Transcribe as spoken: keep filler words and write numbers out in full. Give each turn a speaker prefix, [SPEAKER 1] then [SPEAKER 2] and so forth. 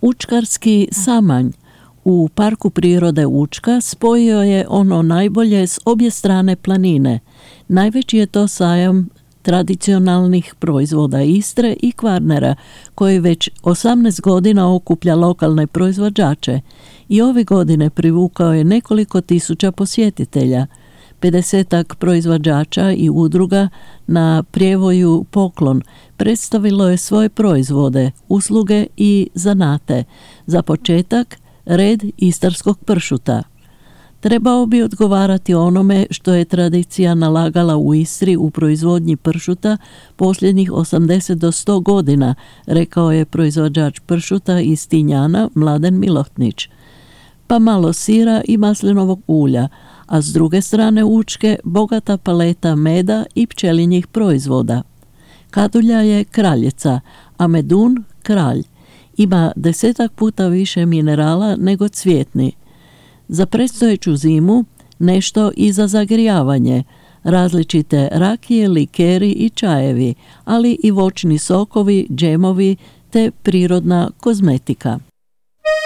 [SPEAKER 1] Učkarski samanj u Parku prirode Učka spojio je ono najbolje s obje strane planine. Najveći je to sajam tradicionalnih proizvoda Istre i Kvarnera, koji već osamnaest godina okuplja lokalne proizvođače i ove godine privukao je nekoliko tisuća posjetitelja. pedesetak proizvođača i udruga na prijevoju Poklon predstavilo je svoje proizvode, usluge i zanate. Za početak, red istarskog pršuta. Trebao bi odgovarati onome što je tradicija nalagala u Istri u proizvodnji pršuta posljednjih osamdeset do sto godina, rekao je proizvođač pršuta iz Tinjana Mladen Milotnić. Pa malo sira i maslinovog ulja, a s druge strane Učke bogata paleta meda i pčelinjih proizvoda. Kadulja je kraljica, a medun kralj. Ima desetak puta više minerala nego cvjetni. Za predstojeću zimu nešto i za zagrijavanje, različite rakije, likeri i čajevi, ali i voćni sokovi, džemovi te prirodna kozmetika.